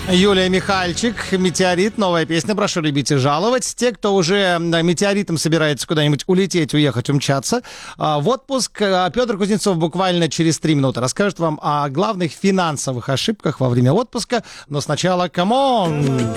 Юлия Михальчик, «Метеорит», новая песня, прошу любить и жаловать. Те, кто уже метеоритом собирается куда-нибудь улететь, уехать, умчаться, в отпуск, Петр Кузнецов буквально через 3 минуты расскажет вам о главных финансовых ошибках во время отпуска. Но сначала, камон!